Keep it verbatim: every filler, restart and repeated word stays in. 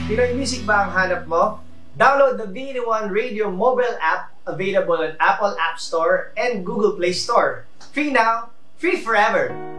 Pinoy Music ba ang hanap mo? Download the V one Radio mobile app available on Apple App Store and Google Play Store. Free now, free forever!